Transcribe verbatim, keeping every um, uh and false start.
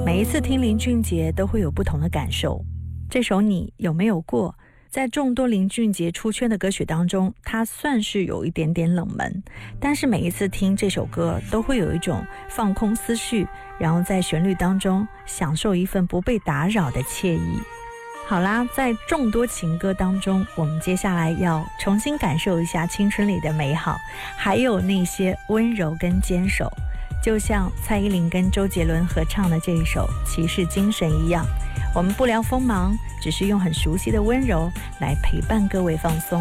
每一次听林俊杰都会有不同的感受。这首你有没有过，在众多林俊杰出圈的歌曲当中，它算是有一点点冷门，但是每一次听这首歌都会有一种放空思绪，然后在旋律当中享受一份不被打扰的惬意。好啦，在众多情歌当中，我们接下来要重新感受一下青春里的美好，还有那些温柔跟坚守，就像蔡依林跟周杰伦合唱的这一首《骑士精神》一样。我们不聊锋芒，只是用很熟悉的温柔来陪伴各位放松。